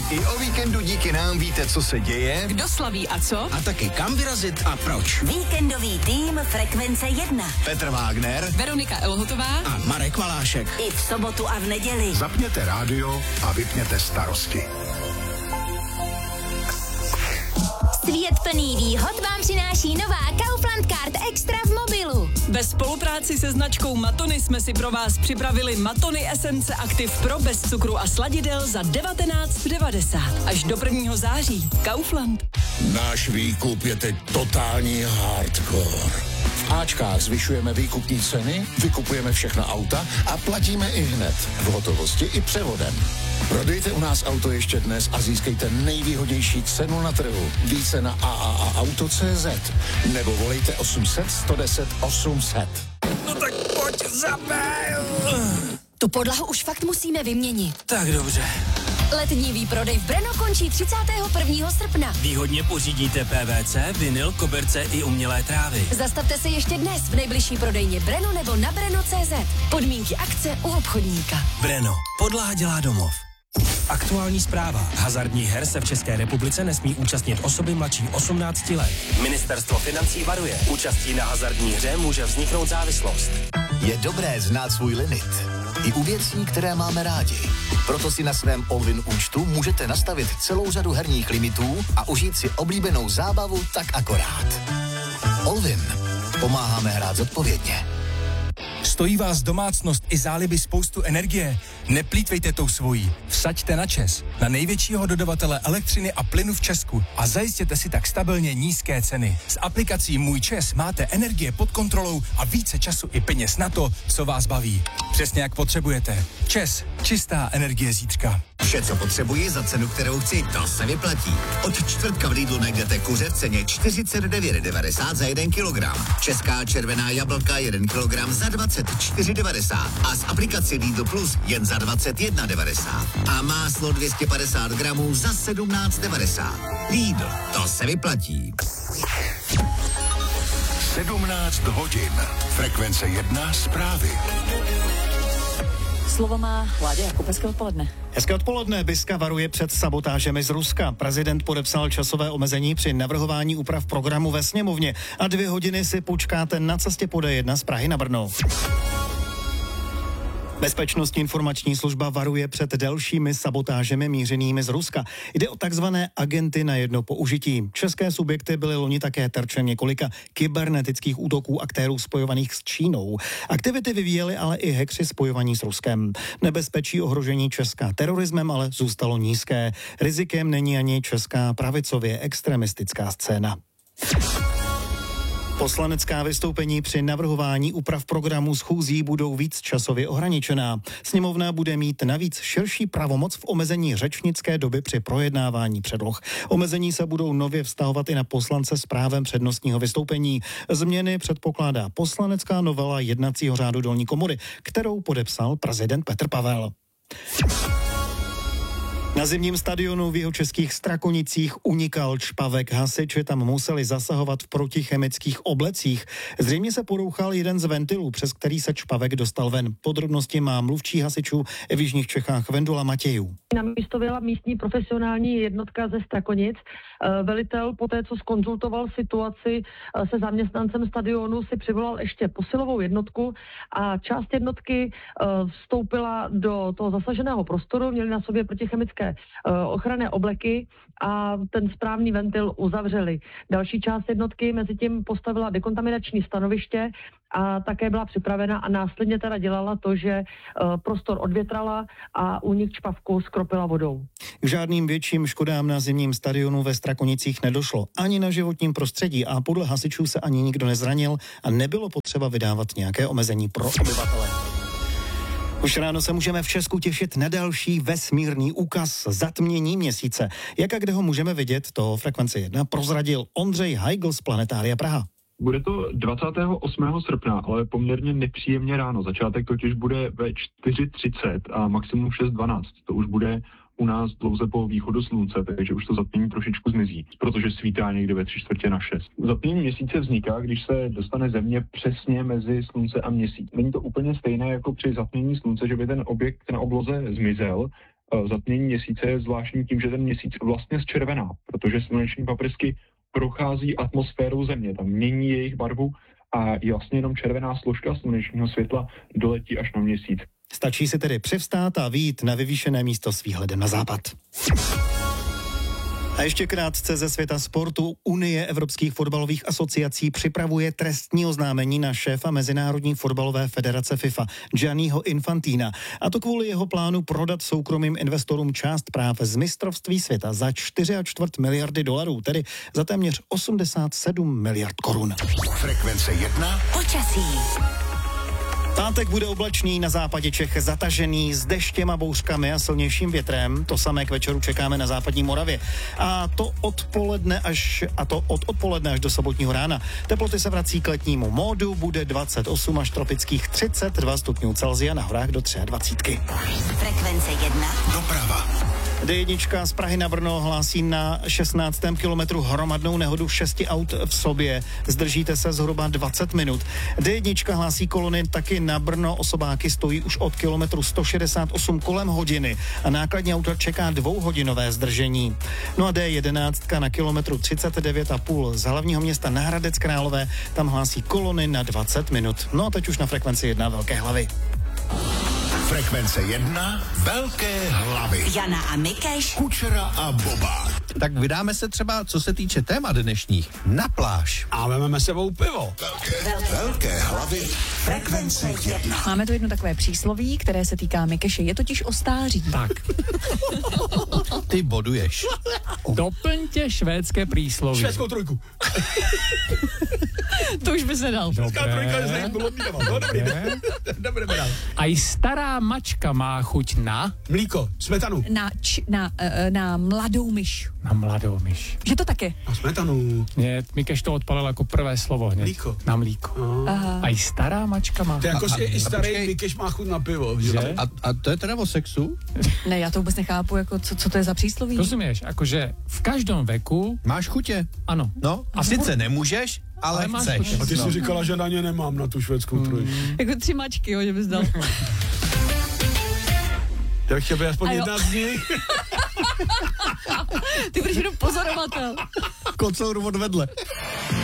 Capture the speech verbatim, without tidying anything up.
I o víkendu díky nám víte, co se děje, kdo slaví a co, a taky kam vyrazit a proč. Víkendový tým Frekvence jedna. Petr Vágner, Veronika Elhotová a Marek Valášek. I v sobotu a v neděli. Zapněte rádio a vypněte starosti. Svět plný výhod vám přináší nová Kaufland Card Extra v mobilu. Ve spolupráci se značkou Matony jsme si pro vás připravili Matony Esence Active Pro bez cukru a sladidel za devatenáct devadesát. Až do prvního září. Kaufland. Náš výkup je teď totální hardcore. V Ačkách zvyšujeme výkupní ceny, vykupujeme všechna auta a platíme i hned. V hotovosti i převodem. Prodejte u nás auto ještě dnes a získejte nejvýhodnější cenu na trhu. Více na a a a auto tečka cé zet nebo volejte osm set, sto deset, osm set. No tak pojď zapel! Tu podlahu už fakt musíme vyměnit. Tak dobře. Letní výprodej v Brno končí třicátého prvního srpna. Výhodně pořídíte P V C, vinyl, koberce i umělé trávy. Zastavte se ještě dnes v nejbližší prodejně Brno nebo na brno tečka cé zet. Podmínky akce u obchodníka. Brno. Podlaha dělá domov. Aktuální zpráva. Hazardních her se v České republice nesmí účastnit osoby mladší osmnácti let. Ministerstvo financí varuje. Účastí na hazardní hře může vzniknout závislost. Je dobré znát svůj limit. I u věcí, které máme rádi. Proto si na svém Allwin účtu můžete nastavit celou řadu herních limitů a užít si oblíbenou zábavu tak akorát. Allwin. Pomáháme hrát zodpovědně. Stojí vás domácnost i záliby spoustu energie? Neplýtvejte tou svojí. Vsaďte na ČEZ, na největšího dodavatele elektřiny a plynu v Česku a zajistěte si tak stabilně nízké ceny. S aplikací Můj ČEZ máte energie pod kontrolou a více času i peněz na to, co vás baví. Přesně jak potřebujete. ČEZ. Čistá energie zítřka. Vše, co potřebuji za cenu, kterou chci, to se vyplatí. Od čtvrtka v Lidlu najdete kuře v ceně čtyřicet devět devadesát za jeden kilogram. Česká červená jablka jeden kilogram za dvacet čtyři devadesát a z aplikací Lidl Plus jen za dvacet jedna devadesát. A máslo dvě stě padesát gramů za sedmnáct devadesát. Lidl, to se vyplatí. sedmnáct hodin. Frekvence jedna zprávy. Slovo má Láďa Jakub. Hezké odpoledne. Hezké odpoledne. Biska varuje před sabotážemi z Ruska. Prezident podepsal časové omezení při navrhování úprav programu ve sněmovně a dvě hodiny si počkáte na cestě po D jedna z Prahy na Brno. Bezpečnostní informační služba varuje před dalšími sabotážemi mířenými z Ruska. Jde o takzvané agenty na jedno použití. České subjekty byly loni také terčem několika kybernetických útoků aktérů spojovaných s Čínou. Aktivity vyvíjely ale i hackři spojovaní s Ruskem. Nebezpečí ohrožení Česka terorismem ale zůstalo nízké. Rizikem není ani česká pravicově extremistická scéna. Poslanecká vystoupení při navrhování úprav programu schůzí budou víc časově ohraničená. Sněmovna bude mít navíc širší pravomoc v omezení řečnické doby při projednávání předloh. Omezení se budou nově vztahovat i na poslance s právem přednostního vystoupení. Změny předpokládá poslanecká novela jednacího řádu dolní komory, kterou podepsal prezident Petr Pavel. Na zimním stadionu v jihočeských Strakonicích unikal čpavek. Hasiči tam museli zasahovat v protichemických oblecích. Zřejmě se porouchal jeden z ventilů, přes který se čpavek dostal ven. Podrobnosti má mluvčí hasičů v jižních Čechách Vendula Matějů. Na místo byla místní profesionální jednotka ze Strakonic. Velitel poté, co zkonzultoval situaci se zaměstnancem stadionu, si přivolal ještě posilovou jednotku a část jednotky vstoupila do toho zasaženého prostoru, měli na sobě protichemické ochranné obleky a ten správný ventil uzavřeli. Další část jednotky mezi tím postavila dekontaminační stanoviště a také byla připravena a následně teda dělala to, že prostor odvětrala a únik čpavku skropila vodou. K žádným větším škodám na zimním stadionu ve Strakonicích nedošlo ani na životním prostředí a podle hasičů se ani nikdo nezranil a nebylo potřeba vydávat nějaké omezení pro obyvatele. Už ráno se můžeme v Česku těšit na další vesmírný úkaz zatmění měsíce. Jak a kde ho můžeme vidět, to Frekvence jedna prozradil Ondřej Heigl z Planetária Praha. Bude to dvacátého osmého srpna, ale poměrně nepříjemně ráno. Začátek totiž bude ve čtyři třicet a maximum šest dvanáct. To už bude u nás dlouze po východu slunce, takže už to zatmění trošičku zmizí, protože svítá někde ve tři čtvrtě na šest. Zatmění měsíce vzniká, když se dostane Země přesně mezi slunce a měsíc. Není to úplně stejné jako při zatmění slunce, že by ten objekt na obloze zmizel, Zatmění měsíce je zvláštní tím, že ten měsíc vlastně zčervená, protože sluneční paprsky prochází atmosférou Země, tam mění jejich barvu a vlastně jenom červená složka slunečního světla doletí až na měsíc. Stačí si tedy přivstát a vyjít na vyvýšené místo s výhledem na západ. A ještě krátce ze světa sportu. Unie evropských fotbalových asociací připravuje trestní oznámení na šéfa Mezinárodní fotbalové federace FIFA Gianniho Infantina. A to kvůli jeho plánu prodat soukromým investorům část práv z mistrovství světa za čtyři a čtvrt miliardy dolarů, tedy za téměř osmdesát sedm miliard korun. Frekvence jedna. Počasí. Pátek bude oblačný, na západě Čech zatažený s deštěm a bouřkami a silnějším větrem. To samé k večeru čekáme na západní Moravě. A to odpoledne až, a to od odpoledne až do sobotního rána. Teploty se vrací k letnímu módu, bude dvacet osm až tropických třicet dva stupňů Celsia, na horách do dvacet tři. Frekvence jedna. Doprava. dé jedna z Prahy na Brno hlásí na šestnáctém kilometru hromadnou nehodu šesti aut v sobě. Zdržíte se zhruba dvacet minut. dé jedna hlásí kolony taky na Brno. Osobáky stojí už od kilometru sto šedesát osm kolem hodiny a nákladní auto čeká dvouhodinové zdržení. No a dé jedenáct na kilometru třicet devět a půl z hlavního města na Hradec Králové, tam hlásí kolony na dvacet minut. No a teď už na frekvenci jedna Velké hlavy. Frekvence jedna. Velké hlavy. Jana a Mikeš. Kučera a Bobák. Tak vydáme se třeba, co se týče témat dnešních, na pláž. A vezmeme sebou pivo. Velké, velké hlavy. Frekvence jedna. Máme tu jedno takové přísloví, které se týká Mikeše. Je totiž o stáří. Tak. Ty boduješ. Doplňte švédské přísloví. Švédskou trojku. To už by se dal. Švédská trojka je zde, bylo no, dobrý. Dobrý, dobrý. A i stará mačka má chuť na... Mlíko, smetanu. Na, č, na, uh, na mladou myš. Na mladou myš. Že to taky? Na smetanu. Nie, Mikeš to odpalil jako prvé slovo hned. Mlíko. Na mlíko. Aha. A i stará mačka má. To jako A- a- i a starý počkej. Mikeš má chuť na pivo. Že? Že? A, a to je teda o sexu? Ne, já to vůbec nechápu, jako co, co to je za přísloví. Rozumieš, akože v každom veku... Máš chutě? Ano. No, a sice nemůžeš, ale, Ale máš chceš. chuť. A ty no. jsi říkala, že na ně nemám, na tu švédskou trojku. Jako tři mačky, jo, že bys dal. Já chtěl být aspoň A jo. jedna z nich. Ty budeš jenom pozorovatel. Kocour odvedle.